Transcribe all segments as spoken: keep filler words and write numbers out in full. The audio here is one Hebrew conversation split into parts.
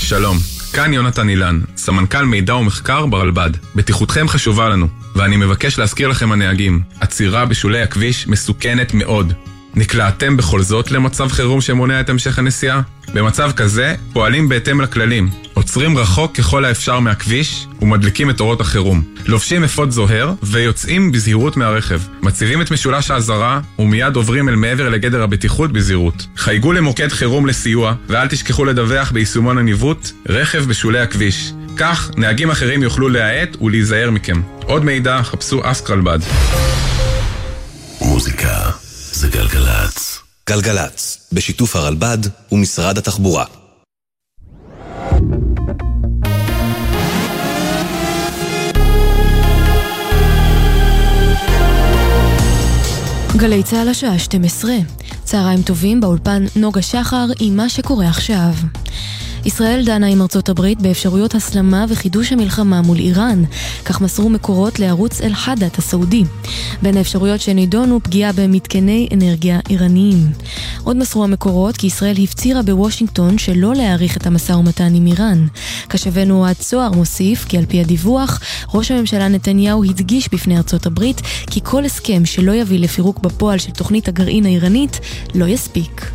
שלום, כאן יונתן אילן, סמנכ"ל מידע ומחקר ברלב"ד. בטיחותכם חשובה לנו, ואני מבקש להזכיר לכם הנהגים, עצירה בשולי הכביש מסוכנת מאוד. נקלעתם בכל זאת למצב חירום שמונע את המשך הנסיעה? במצב כזה פועלים בהתאם לכללים, עוצרים רחוק ככל האפשר מהכביש ומדליקים את אורות החירום, לובשים אפוד זוהר ויוצאים בזהירות מהרכב, מציבים את משולש האזהרה ומיד עוברים אל מעבר לגדר הבטיחות בזהירות. חייגו למוקד חירום לסיוע ואל תשכחו לדווח ביישומון הניווט רכב בשולי הכביש, כך נהגים אחרים יוכלו להאט ולהיזהר מכם. עוד מידע חפשו אסק רלב"ד. מוזיקה זה גלגלץ. גלגלץ, בשיתוף הרלב"ד ומשרד התחבורה. גלי צהל השעה שתים עשרה. צהריים טובים, באולפן נוגה שחר עם מה שקורה עכשיו. ישראל דנה עם ארצות הברית באפשרויות הסלמה וחידוש המלחמה מול איראן, כך מסרו מקורות לערוץ אל-חדת הסעודי. בין האפשרויות שנידונו פגיעה במתקני אנרגיה איראניים. עוד מסרו המקורות כי ישראל הפצירה בוושינגטון שלא להאריך את המשא ומתן עם איראן. כשבנו הצוער מוסיף כי על פי הדיווח, ראש הממשלה נתניהו הדגיש בפני ארצות הברית כי כל הסכם שלא יביא לפירוק בפועל של תוכנית הגרעין האיראנית לא יספיק.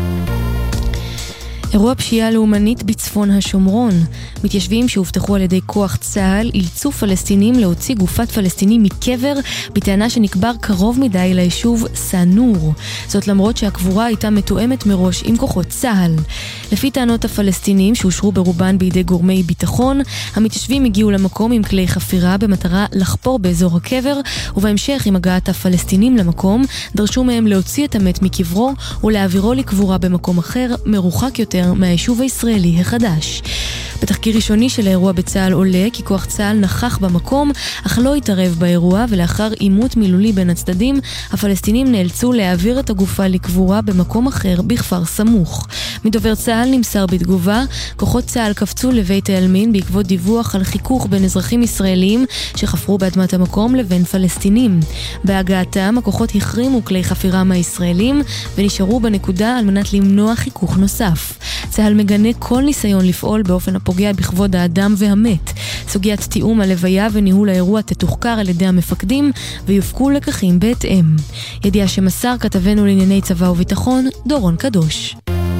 אירוע פשיעה לאומנית בצפון השומרון. מתיישבים שהובטחו על ידי כוח צה"ל אילצו פלסטינים להוציא גופת פלסטינים מקבר בטענה שנקבר קרוב מדי ליישוב סנור. זאת למרות שהקבורה הייתה מתואמת מראש עם כוחות צה"ל. לפי טענות הפלסטינים שאושרו ברובן בידי גורמי ביטחון, המתיישבים הגיעו למקום עם כלי חפירה במטרה לחפור באזור הקבר, ובהמשך עם הגעת הפלסטינים למקום דרשו מהם להוציא את המת מקברו ולהעבירו לקבורה במקום אחר מרוחק יותר מהיישוב הישראלי החדש. בתחקיר ראשוני של האירוע בצה"ל עולה כי כוח צה"ל נכח במקום אך לא התערב באירוע, ולאחר עימות מילולי בין הצדדים הפלסטינים נאלצו להעביר את הגופה לקבורה במקום אחר בכפר סמוך. מדובר צה"ל נמסר בתגובה, כוחות צה"ל קפצו לבית העלמין בעקבות דיווח על חיכוך בין אזרחים ישראלים שחפרו באדמת המקום לבין פלסטינים. בהגעתם הכוחות החרימו כלי חפירה מהישראלים ונשארו בנקודה על מנת למנוע חיכוך נוסף. צה"ל מגנה כל ניסיון לפעול באופן הפוגע בכבוד האדם והמת. סוגיית תיאום הלוויה וניהול האירוע תתוחקר על ידי המפקדים ויופקו לקחים בהתאם. ידיעה שמסר כתבנו לענייני צבא וביטחון דורון קדוש.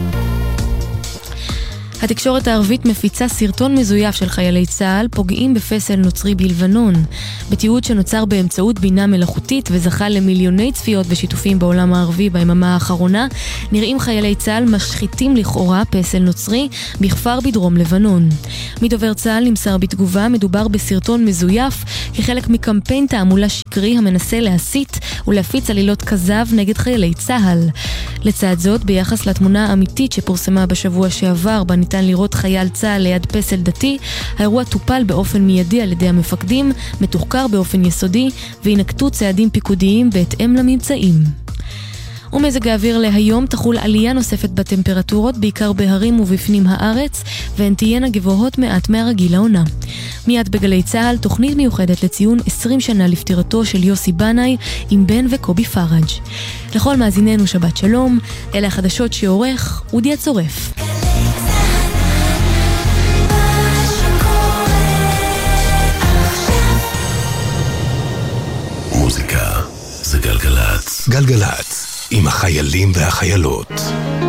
התקשורת הערבית מפיצה סרטון מזויף של חיילי צה"ל פוגעים בפסל נוצרי בלבנון. בתיעוד שנוצר באמצעות בינה מלאכותית וזכה למיליוני צפיות ושיתופים בעולם הערבי ביממה האחרונה, נראים חיילי צה"ל משחיתים לכאורה פסל נוצרי בכפר בדרום לבנון. מדובר צה"ל נמסר בתגובה, מדובר בסרטון מזויף כחלק מקמפיין תעמולה שקרי המנסה להסית ולהפיץ עלילות כזב נגד חיילי צה"ל. לצד זאת, ביחס לתמונה האמיתית שפורסמה בשבוע שעבר בה ניתן לראות חייל צה"ל ליד פסל דתי, האירוע טופל באופן מיידי על ידי המפקדים, מתוחקר באופן יסודי וינקטו צעדים פיקודיים בהתאם לממצאים. ומזג האוויר להיום תחול עלייה נוספת בטמפרטורות, בעיקר בהרים ובפנים הארץ, והן תהיינה גבוהות מעט מהרגיל לעונה. מיד בגלי צהל, תוכנית מיוחדת לציון עשרים שנה לפטירתו של יוסי בנאי עם בן וקובי פרג'. לכל מאזיננו שבת שלום, אלה החדשות שעורך אודי הצורף. מוזיקה זה גלגלץ. גלגלץ, עם החיילים והחיילות.